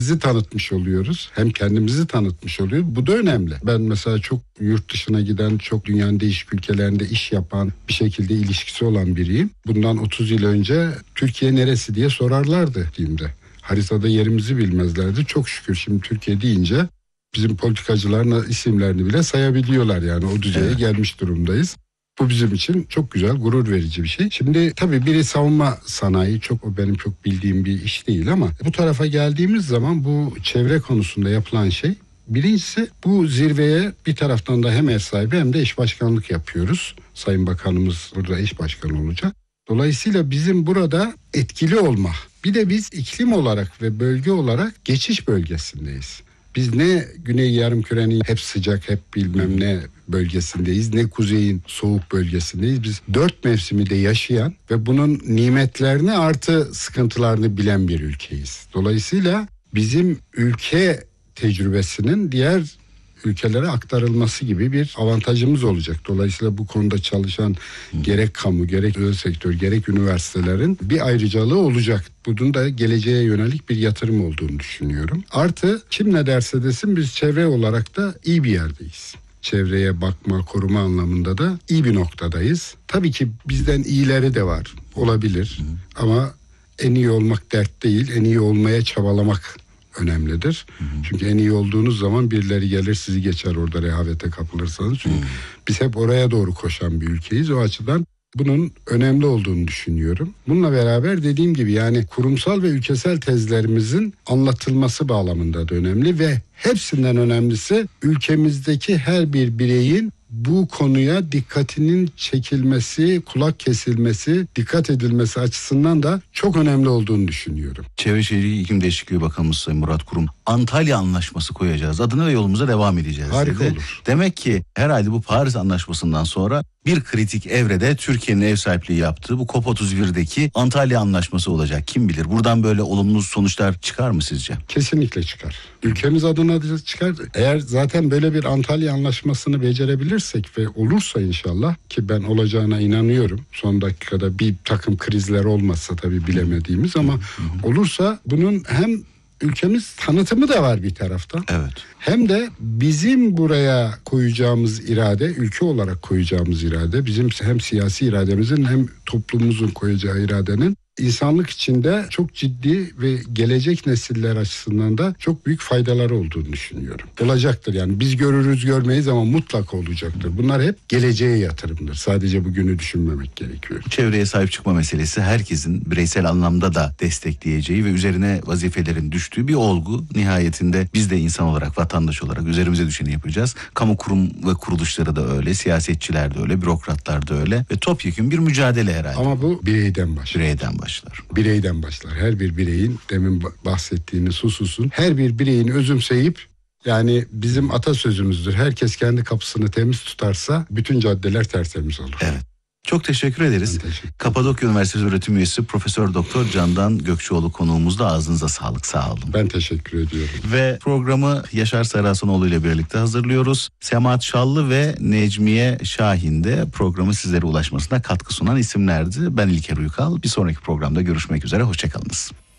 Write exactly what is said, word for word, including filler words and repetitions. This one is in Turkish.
bizi tanıtmış oluyoruz. Hem kendimizi tanıtmış oluyoruz. Bu da önemli. Ben mesela çok yurt dışına giden, çok dünyanın değişik ülkelerinde iş yapan, bir şekilde ilişkisi olan biriyim. Bundan otuz yıl önce Türkiye neresi diye sorarlardı diyeyimde. Haritada yerimizi bilmezlerdi. Çok şükür şimdi Türkiye deyince bizim politikacıların isimlerini bile sayabiliyorlar, yani o düzeye evet. gelmiş durumdayız. Bu bizim için çok güzel, gurur verici bir şey. Şimdi tabii biri savunma sanayi, çok o benim çok bildiğim bir iş değil ama bu tarafa geldiğimiz zaman bu çevre konusunda yapılan şey, birincisi bu zirveye bir taraftan da hem ev sahibi hem de eş başkanlık yapıyoruz. Sayın Bakanımız burada eş başkan olacak. Dolayısıyla bizim burada etkili olma. Bir de biz iklim olarak ve bölge olarak geçiş bölgesindeyiz. Biz ne Güney Yarımküre'nin hep sıcak, hep bilmem ne bölgesindeyiz, ne kuzeyin soğuk bölgesindeyiz. Biz dört mevsimi de yaşayan ve bunun nimetlerini artı sıkıntılarını bilen bir ülkeyiz. Dolayısıyla bizim ülke tecrübesinin diğer ülkelere aktarılması gibi bir avantajımız olacak. Dolayısıyla bu konuda çalışan gerek kamu, gerek özel sektör, gerek üniversitelerin bir ayrıcalığı olacak. Bunun da geleceğe yönelik bir yatırım olduğunu düşünüyorum. Artı kim ne derse desin biz çevre olarak da iyi bir yerdeyiz. Çevreye bakma, koruma anlamında da iyi bir noktadayız. Tabii ki bizden iyileri de var, olabilir. Hı. Ama en iyi olmak dert değil, en iyi olmaya çabalamak önemlidir. Hı hı. Çünkü en iyi olduğunuz zaman birileri gelir sizi geçer orada rehavete kapılırsanız. Çünkü hı. biz hep oraya doğru koşan bir ülkeyiz. O açıdan bunun önemli olduğunu düşünüyorum. Bununla beraber dediğim gibi yani kurumsal ve ülkesel tezlerimizin anlatılması bağlamında da önemli ve hepsinden önemlisi ülkemizdeki her bir bireyin bu konuya dikkatinin çekilmesi, kulak kesilmesi, dikkat edilmesi açısından da çok önemli olduğunu düşünüyorum. Çevre Şehircilik İklim Değişikliği Bakanımız Sayın Murat Kurum, Antalya Anlaşması koyacağız adını ve yolumuza devam edeceğiz. Harika dedi. olur. Demek ki herhalde bu Paris Anlaşması'ndan sonra bir kritik evrede Türkiye'nin ev sahipliği yaptığı bu COP otuz birdeki Antalya Anlaşması olacak. Kim bilir buradan böyle olumlu sonuçlar çıkar mı sizce? Kesinlikle çıkar. Ülkemiz adına da çıkar. Eğer zaten böyle bir Antalya Anlaşması'nı becerebilirsek ve olursa inşallah, ki ben olacağına inanıyorum. Son dakikada bir takım krizler olmazsa tabii bilemediğimiz ama olursa bunun hem ülkemiz tanıtımı da var bir taraftan. Evet. Hem de bizim buraya koyacağımız irade, ülke olarak koyacağımız irade, bizim hem siyasi irademizin hem toplumumuzun koyacağı iradenin insanlık içinde çok ciddi ve gelecek nesiller açısından da çok büyük faydaları olduğunu düşünüyorum. Olacaktır yani, biz görürüz görmeyiz ama mutlaka olacaktır. Bunlar hep geleceğe yatırımdır. Sadece bugünü düşünmemek gerekiyor. Çevreye sahip çıkma meselesi herkesin bireysel anlamda da destekleyeceği ve üzerine vazifelerin düştüğü bir olgu. Nihayetinde biz de insan olarak, vatandaş olarak üzerimize düşeni yapacağız. Kamu kurum ve kuruluşları da öyle, siyasetçiler de öyle, bürokratlar da öyle ve topyekün bir mücadele herhalde. Ama bu bireyden başlar. Bireyden başlar. Bireyden başlar. Her bir bireyin, demin bahsettiğiniz hususun, her bir bireyin özümseyip, yani bizim atasözümüzdür. Herkes kendi kapısını temiz tutarsa bütün caddeler tertemiz olur. Evet. Çok teşekkür ederiz. Teşekkür Kapadokya Üniversitesi öğretim üyesi Profesör Doktor Candan Gökçeoğlu konuğumuzda, ağzınıza sağlık, sağ olun. Ben teşekkür ediyorum. Ve programı Yaşar Sarıhasanoğlu ile birlikte hazırlıyoruz. Semahat Şallı ve Necmiye Şahin de programı sizlere ulaşmasına katkı sunan isimlerdi. Ben İlker Uykal. Bir sonraki programda görüşmek üzere. Hoşçakalınız.